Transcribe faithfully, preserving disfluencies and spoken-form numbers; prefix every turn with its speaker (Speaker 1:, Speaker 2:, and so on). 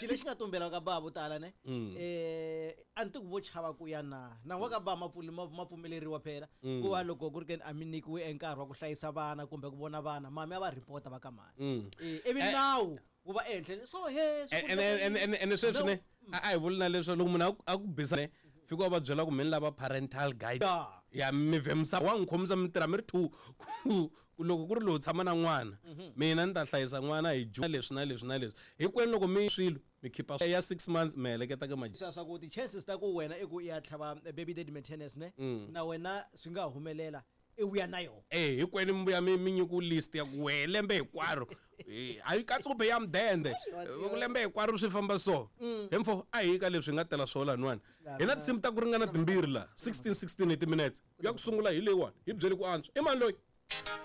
Speaker 1: xile xi nga tumbela ka bava tala ne eh anti ku vo chava ku ya na na wa ka ba mapfuli mapfumeleriwa phela ku va loko ku ri ke a mi nikiwe enkarhi wa ku hlayisa vana kumbe ku vona vana mami va reporta va ka mani eh ivi nawu wu va ehenhla so he
Speaker 2: and and and and sweswi ne a hi vuli na leswo loko munhu a ku bisa ne fika va byela ku mini lava parental guide ya mi vhemisa wa nkhomisa mi tirha mi ri two loko ku ri lowu tshama na n'wana mina ni ta hlayisa n'wana hi juma leswi na leswi na leswi hinkwenu loko mi swilo mi khipa ya six months mi heleketa ka maji
Speaker 1: swa ku ti chances ta ku wena i ku ya tlhava baby daddy maintenance ne na wena swi nga humelela e vuya na yo
Speaker 2: eh hinkwenu mi vuya mi mi nyiku list ya ku we lembe hinkwaro a yi katsi ku beya mudende ku lembe hinkwaro swi famba so hemfo a hi ka leswi nga tela swo laniwani hi na tinsimu ta ku ringana timbirhi la sixteen sixteen hi timinutes ya ku sungula hi leyiwani hi byeli ku antswa i mani loyi